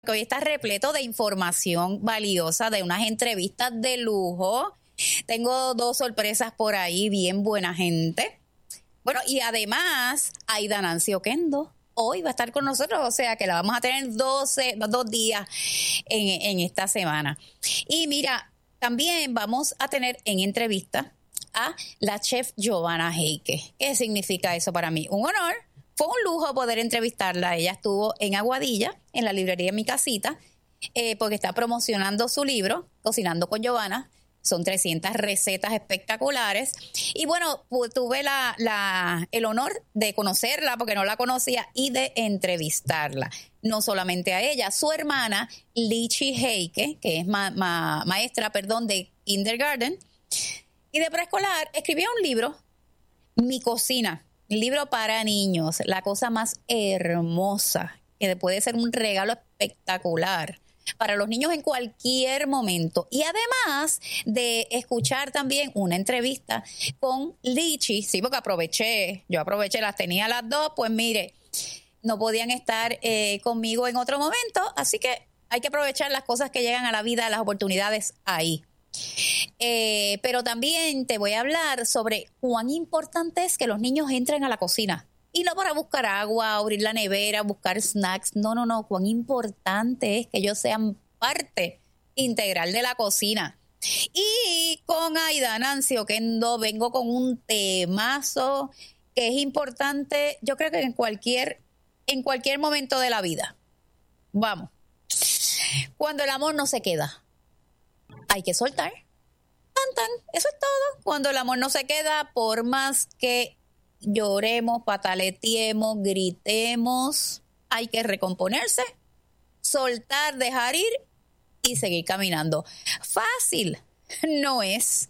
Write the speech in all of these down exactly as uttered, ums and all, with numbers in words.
que hoy está repleto de información valiosa, de unas entrevistas de lujo. Tengo dos sorpresas por ahí, bien buena gente. Bueno, y además, Aida Nancy Oquendo hoy va a estar con nosotros, o sea que la vamos a tener doce, dos días en, en esta semana. Y mira, también vamos a tener en entrevista a la chef Giovanna Heike. ¿Qué significa eso para mí? Un honor, fue un lujo poder entrevistarla. Ella estuvo en Aguadilla, en la librería Mi Casita, eh, porque está promocionando su libro, Cocinando con Giovanna. Son trescientas recetas espectaculares. Y bueno, tuve la, la, el honor de conocerla porque no la conocía y de entrevistarla. No solamente a ella, su hermana Lichi Heike, que es ma, ma, maestra, perdón, de kindergarten y de preescolar, escribió un libro, Mi Cocina, un libro para niños, la cosa más hermosa, que puede ser un regalo espectacular para los niños en cualquier momento. Y además de escuchar también una entrevista con Lichi, sí, porque aproveché, yo aproveché, las tenía las dos, pues mire, no podían estar eh, conmigo en otro momento, así que hay que aprovechar las cosas que llegan a la vida, las oportunidades ahí. Eh, pero también te voy a hablar sobre cuán importante es que los niños entren a la cocina. Y no para buscar agua, abrir la nevera, buscar snacks. No, no, no. Cuán importante es que ellos sean parte integral de la cocina. Y con Aida Nancy Oquendo vengo con un temazo que es importante, yo creo que en cualquier, en cualquier momento de la vida. Vamos. Cuando el amor no se queda, hay que soltar. Tan, tan. Eso es todo. Cuando el amor no se queda, por más que lloremos, pataleteemos, gritemos, hay que recomponerse, soltar, dejar ir y seguir caminando. Fácil no es.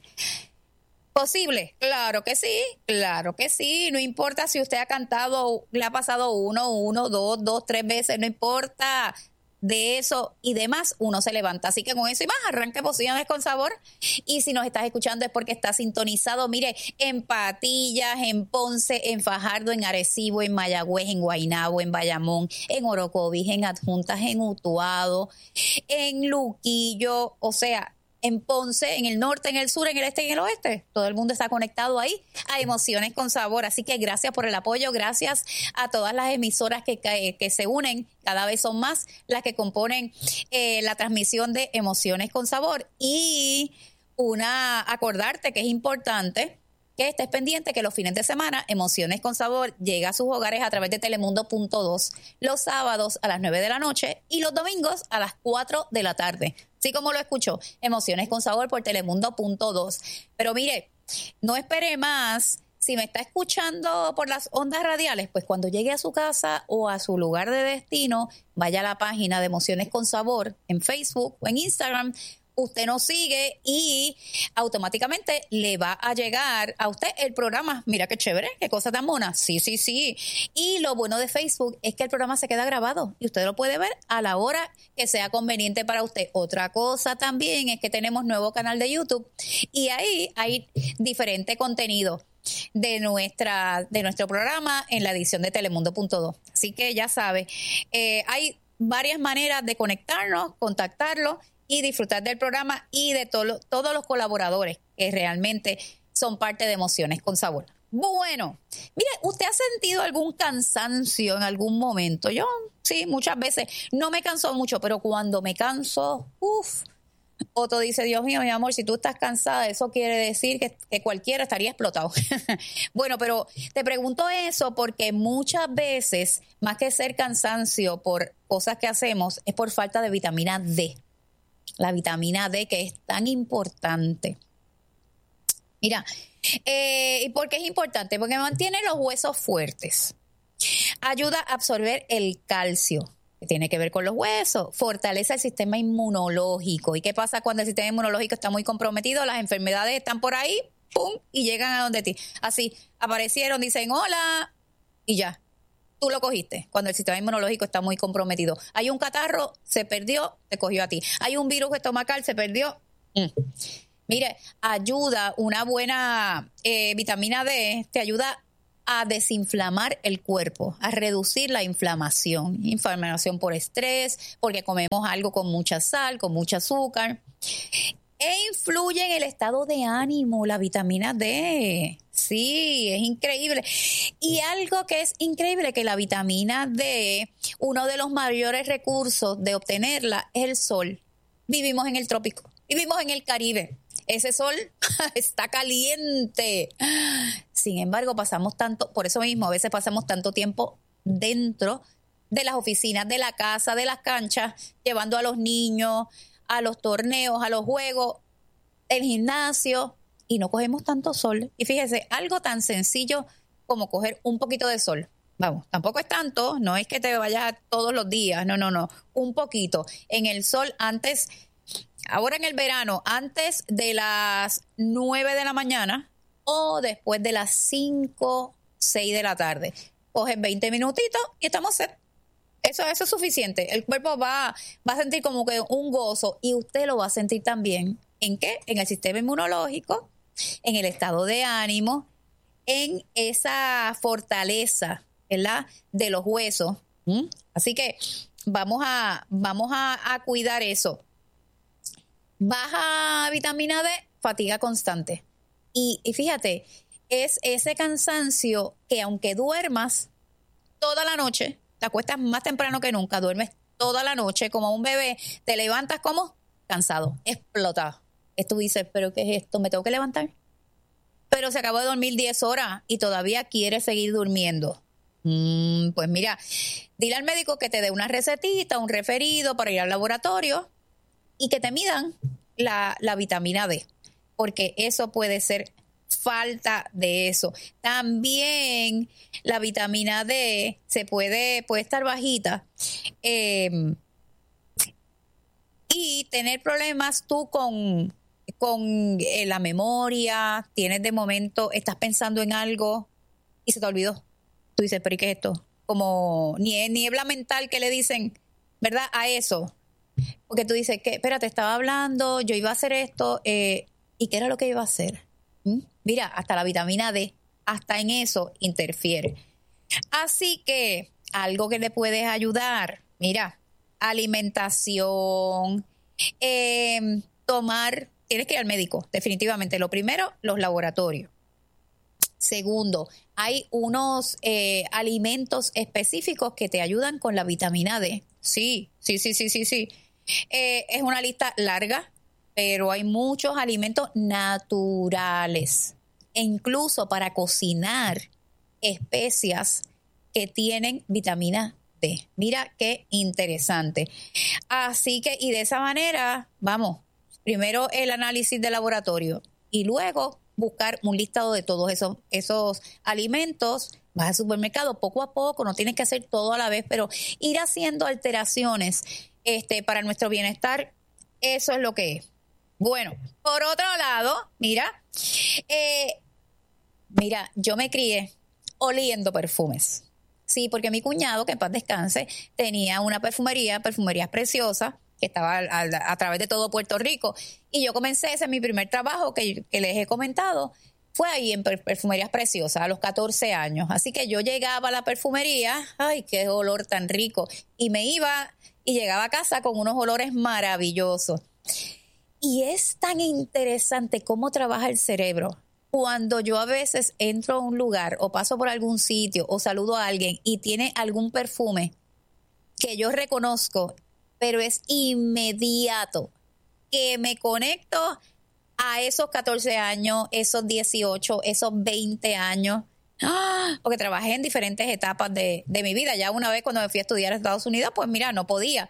¿Posible? Claro que sí, claro que sí. No importa si usted ha cantado, le ha pasado uno, uno, dos, dos, tres veces, no importa. De eso y demás, uno se levanta. Así que con eso y más, arranque Posiciones con Sabor. Y si nos estás escuchando es porque estás sintonizado, mire, en Patillas, en Ponce, en Fajardo, en Arecibo, en Mayagüez, en Guaynabo, en Bayamón, en Orocovis, en Adjuntas, en Utuado, en Luquillo, o sea, en Ponce, en el norte, en el sur, en el este y en el oeste. Todo el mundo está conectado ahí a Emociones con Sabor. Así que gracias por el apoyo, gracias a todas las emisoras que, que, que se unen. Cada vez son más las que componen eh, la transmisión de Emociones con Sabor. Y una, acordarte que es importante que estés pendiente que los fines de semana Emociones con Sabor llega a sus hogares a través de Telemundo punto dos, los sábados a las nueve de la noche y los domingos a las cuatro de la tarde. Así como lo escuchó, Emociones con Sabor por Telemundo punto dos. Pero mire, no espere más. Si me está escuchando por las ondas radiales, pues cuando llegue a su casa o a su lugar de destino, vaya a la página de Emociones con Sabor en Facebook o en Instagram. Usted nos sigue y automáticamente le va a llegar a usted el programa. Mira qué chévere, qué cosa tan mona. Sí, sí, sí. Y lo bueno de Facebook es que el programa se queda grabado y usted lo puede ver a la hora que sea conveniente para usted. Otra cosa también es que tenemos nuevo canal de YouTube y ahí hay diferente contenido de nuestra de nuestro programa en la edición de Telemundo punto dos. Así que ya sabe, eh, hay varias maneras de conectarnos, contactarlo y disfrutar del programa y de to- todos los colaboradores que realmente son parte de Emociones con Sabor. Bueno, mire, ¿usted ha sentido algún cansancio en algún momento? Yo, sí, muchas veces. No me canso mucho, pero cuando me canso, uff. Otto dice, Dios mío, mi amor, si tú estás cansada, eso quiere decir que, que cualquiera estaría explotado. Bueno, pero te pregunto eso porque muchas veces, más que ser cansancio por cosas que hacemos, es por falta de vitamina D. La vitamina D que es tan importante. Mira, eh, ¿y por qué es importante? Porque mantiene los huesos fuertes. Ayuda a absorber el calcio, que tiene que ver con los huesos. Fortalece el sistema inmunológico. ¿Y qué pasa cuando el sistema inmunológico está muy comprometido? Las enfermedades están por ahí, pum, y llegan a donde ti. Así, aparecieron, dicen hola, y ya. Tú lo cogiste cuando el sistema inmunológico está muy comprometido. Hay un catarro, se perdió, te cogió a ti. Hay un virus estomacal, se perdió. Mm. Mire, ayuda una buena eh, vitamina D, te ayuda a desinflamar el cuerpo, a reducir la inflamación, inflamación por estrés, porque comemos algo con mucha sal, con mucho azúcar. E influye en el estado de ánimo, la vitamina D. Sí, es increíble. Y algo que es increíble, que la vitamina D, uno de los mayores recursos de obtenerla es el sol. Vivimos en el trópico, vivimos en el Caribe. Ese sol está caliente. Sin embargo, pasamos tanto, por eso mismo, a veces pasamos tanto tiempo dentro de las oficinas, de la casa, de las canchas, llevando a los niños a los torneos, a los juegos, el gimnasio, y no cogemos tanto sol. Y fíjese, algo tan sencillo como coger un poquito de sol. Vamos, tampoco es tanto, no es que te vayas todos los días, no, no, no, un poquito. En el sol antes, ahora en el verano, antes de las nueve de la mañana o después de las cinco, seis de la tarde. Coges veinte minutitos y estamos set. Eso, eso es suficiente. El cuerpo va, va a sentir como que un gozo, y usted lo va a sentir también. ¿En qué? En el sistema inmunológico, en el estado de ánimo, en esa fortaleza, ¿verdad?, de los huesos. ¿Mm? Así que vamos a, vamos a, a cuidar eso. Baja vitamina D, fatiga constante. Y, y fíjate, es ese cansancio que aunque duermas toda la noche, te acuestas más temprano que nunca, duermes toda la noche como un bebé, te levantas como cansado, explotado. Tú dices, ¿pero qué es esto? ¿Me tengo que levantar? Pero se acabó de dormir diez horas y todavía quiere seguir durmiendo. Mm, pues mira, dile al médico que te dé una recetita, un referido para ir al laboratorio y que te midan la, la vitamina D, porque eso puede ser falta de eso. También la vitamina D se puede, puede estar bajita eh, y tener problemas tú con, con eh, la memoria. Tienes de momento, estás pensando en algo y se te olvidó. Tú dices, ¿pero y qué es esto? Como niebla mental que le dicen, ¿verdad? A eso. Porque tú dices, que espérate, estaba hablando, yo iba a hacer esto, eh, ¿y qué era lo que iba a hacer? ¿Mm? Mira, hasta la vitamina D, hasta en eso interfiere. Así que algo que le puedes ayudar, mira, alimentación, eh, tomar, tienes que ir al médico, definitivamente. Lo primero, los laboratorios. Segundo, hay unos eh, alimentos específicos que te ayudan con la vitamina D. Sí, sí, sí, sí, sí, sí. Eh, es una lista larga, pero hay muchos alimentos naturales, e incluso para cocinar, especias que tienen vitamina D. Mira qué interesante. Así que, y de esa manera, vamos, primero el análisis de laboratorio y luego buscar un listado de todos esos, esos alimentos. Vas al supermercado poco a poco, no tienes que hacer todo a la vez, pero ir haciendo alteraciones este, para nuestro bienestar, eso es lo que es. Bueno, por otro lado, mira, eh, mira, yo me crié oliendo perfumes. Sí, porque mi cuñado, que en paz descanse, tenía una perfumería, Perfumerías Preciosas, que estaba a, a, a través de todo Puerto Rico. Y yo comencé, ese es mi primer trabajo que, que les he comentado, fue ahí en Perfumerías Preciosas, a los catorce años. Así que yo llegaba a la perfumería, ¡ay, qué olor tan rico! Y me iba y llegaba a casa con unos olores maravillosos. Y es tan interesante cómo trabaja el cerebro. Cuando yo a veces entro a un lugar o paso por algún sitio o saludo a alguien y tiene algún perfume que yo reconozco, pero es inmediato, que me conecto a esos catorce años, esos dieciocho, esos veinte años, ¡ah! Porque trabajé en diferentes etapas de, de mi vida. Ya una vez cuando me fui a estudiar a Estados Unidos, pues mira, no podía.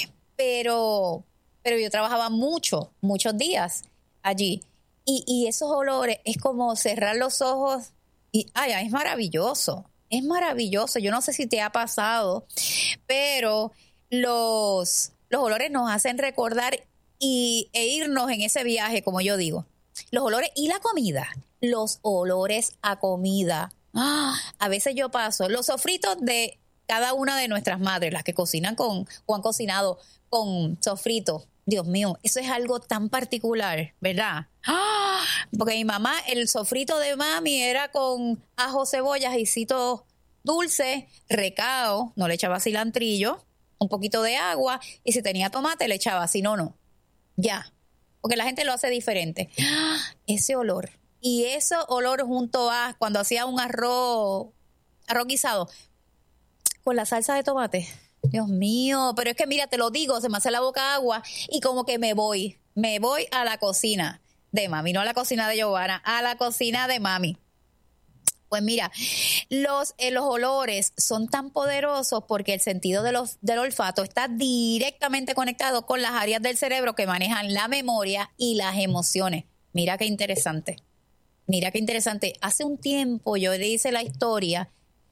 Pero, pero yo trabajaba mucho, muchos días allí. Y, y esos olores es como cerrar los ojos y, ay, es maravilloso, es maravilloso. Yo no sé si te ha pasado, pero los, los olores nos hacen recordar y, e irnos en ese viaje, como yo digo. Los olores y la comida, los olores a comida. Ah, a veces yo paso los sofritos de cada una de nuestras madres, las que cocinan con, o han cocinado con sofrito. Dios mío, eso es algo tan particular, ¿verdad? ¡Ah! Porque mi mamá, el sofrito de mami era con ajo, cebolla, ajicito dulce, recao, no le echaba cilantrillo, un poquito de agua, y si tenía tomate le echaba, si no, no. Ya, porque la gente lo hace diferente. ¡Ah! Ese olor, y ese olor junto a cuando hacía un arroz, arroz guisado, con la salsa de tomate. Dios mío, pero es que mira, te lo digo, se me hace la boca agua y como que me voy, me voy a la cocina de mami, no a la cocina de Giovanna, a la cocina de mami. Pues mira, los, eh, los olores son tan poderosos porque el sentido de los, del olfato está directamente conectado con las áreas del cerebro que manejan la memoria y las emociones. Mira qué interesante, mira qué interesante. Hace un tiempo yo le hice la historia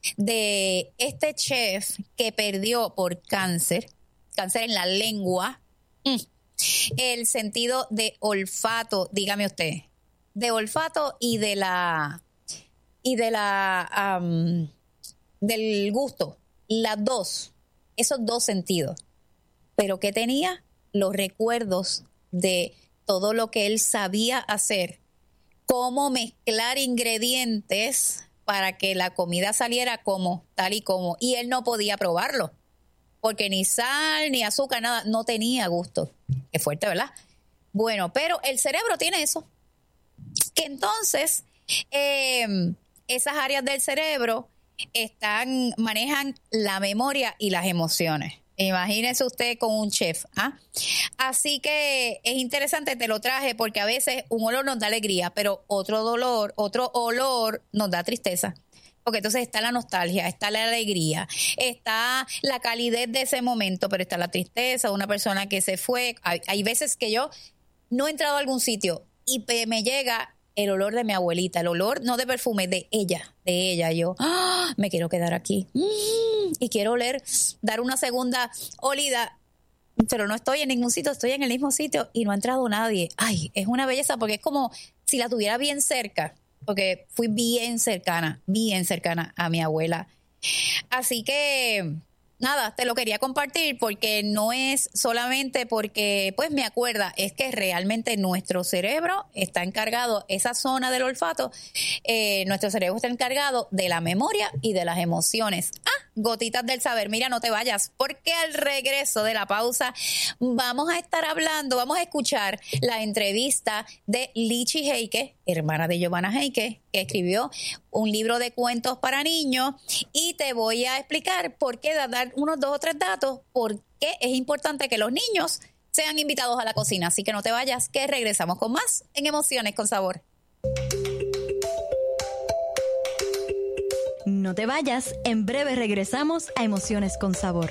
de este chef que perdió por cáncer, cáncer en la lengua, mm, el sentido de olfato, dígame usted, de olfato y de la y de la um, del gusto, las dos, esos dos sentidos. Pero ¿qué tenía? Los recuerdos de todo lo que él sabía hacer, cómo mezclar ingredientes para que la comida saliera como, tal y como. Y él no podía probarlo, porque ni sal, ni azúcar, nada, no tenía gusto. Qué fuerte, ¿verdad? Bueno, pero el cerebro tiene eso. Que entonces, eh, esas áreas del cerebro están, manejan la memoria y las emociones. Imagínese usted con un chef, ¿ah? Así que es interesante, te lo traje porque a veces un olor nos da alegría, pero otro dolor, otro olor nos da tristeza. Porque entonces está la nostalgia, está la alegría, está la calidez de ese momento, pero está la tristeza, una persona que se fue. Hay, hay veces que yo no he entrado a algún sitio y me llega el olor de mi abuelita, el olor no de perfume, de ella, de ella. Yo ¡ah! Me quiero quedar aquí mm, y quiero oler, dar una segunda olida, pero no estoy en ningún sitio, estoy en el mismo sitio y no ha entrado nadie. Ay, es una belleza porque es como si la tuviera bien cerca, porque fui bien cercana, bien cercana a mi abuela. Así que nada, te lo quería compartir porque no es solamente porque pues me acuerda, es que realmente nuestro cerebro está encargado, esa zona del olfato, eh, nuestro cerebro está encargado de la memoria y de las emociones. Ah, gotitas del saber. Mira, no te vayas, porque al regreso de la pausa vamos a estar hablando, vamos a escuchar la entrevista de Lichi Heike, hermana de Giovanna Heike, que escribió un libro de cuentos para niños, y te voy a explicar por qué, dar unos dos o tres datos, por qué es importante que los niños sean invitados a la cocina. Así que no te vayas, que regresamos con más en Emociones con Sabor. No te vayas, en breve regresamos a Emociones con Sabor.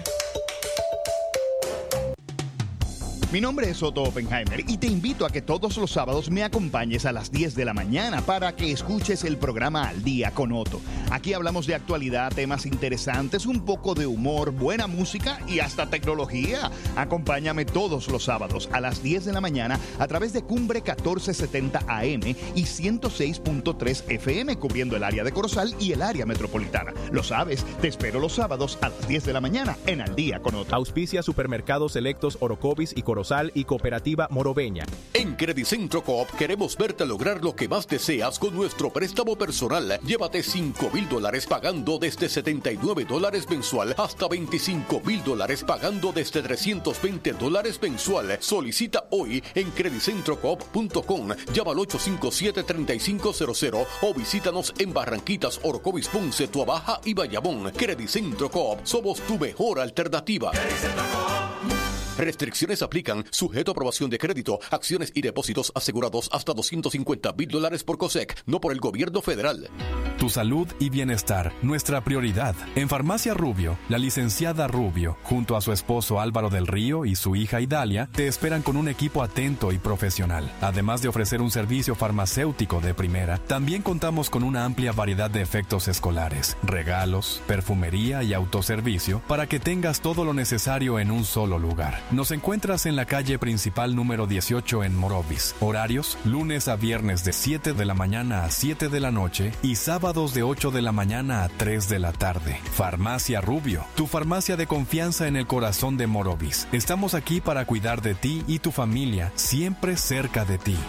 Mi nombre es Otto Oppenheimer y te invito a que todos los sábados me acompañes a las diez de la mañana para que escuches el programa Al Día con Otto. Aquí hablamos de actualidad, temas interesantes, un poco de humor, buena música y hasta tecnología. Acompáñame todos los sábados a las diez de la mañana a través de Cumbre catorce setenta A M y ciento seis punto tres F M, cubriendo el área de Corozal y el área metropolitana. Lo sabes, te espero los sábados a las diez de la mañana en Al Día con Otto. Auspicia Supermercados Selectos Orocovis y Corozal y Cooperativa Morobeña. En Credicentro Coop queremos verte lograr lo que más deseas con nuestro préstamo personal. Llévate cinco mil dólares pagando desde setenta y nueve dólares mensual hasta veinticinco mil dólares pagando desde trescientos veinte dólares mensual. Solicita hoy en credicentro coop punto com. Llama al ocho cinco siete, tres cinco cero cero o visítanos en Barranquitas, Orocovis, Ponce, Tuabaja y Bayamón. Credicentro Coop, somos tu mejor alternativa. Restricciones aplican, sujeto a aprobación de crédito, acciones y depósitos asegurados hasta doscientos cincuenta mil dólares por COSEC, no por el gobierno federal. Tu salud y bienestar, nuestra prioridad. En Farmacia Rubio, la licenciada Rubio, junto a su esposo Álvaro del Río y su hija Idalia, te esperan con un equipo atento y profesional. Además de ofrecer un servicio farmacéutico de primera, también contamos con una amplia variedad de efectos escolares, regalos, perfumería y autoservicio para que tengas todo lo necesario en un solo lugar. Nos encuentras en la calle principal número dieciocho en Morovis. Horarios, lunes a viernes de siete de la mañana a siete de la noche y sábados de ocho de la mañana a tres de la tarde. Farmacia Rubio, tu farmacia de confianza en el corazón de Morovis. Estamos aquí para cuidar de ti y tu familia, siempre cerca de ti.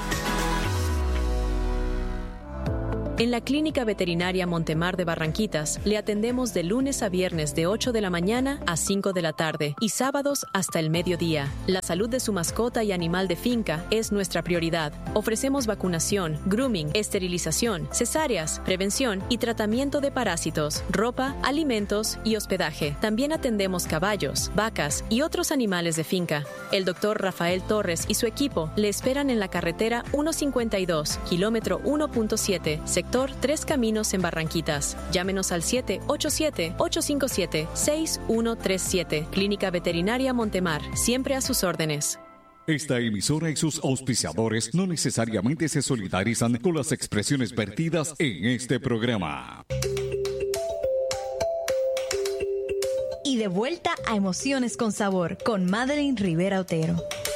En la Clínica Veterinaria Montemar de Barranquitas le atendemos de lunes a viernes de ocho de la mañana a cinco de la tarde y sábados hasta el mediodía. La salud de su mascota y animal de finca es nuestra prioridad. Ofrecemos vacunación, grooming, esterilización, cesáreas, prevención y tratamiento de parásitos, ropa, alimentos y hospedaje. También atendemos caballos, vacas y otros animales de finca. El doctor Rafael Torres y su equipo le esperan en la carretera ciento cincuenta y dos, kilómetro uno punto siete, sector Tres Caminos en Barranquitas. Llámenos al siete ocho siete, ocho cinco siete, seis uno tres siete. Clínica Veterinaria Montemar, siempre a sus órdenes. Esta emisora y sus auspiciadores no necesariamente se solidarizan con las expresiones vertidas en este programa. Y de vuelta a Emociones con Sabor, con Madeline Rivera Otero.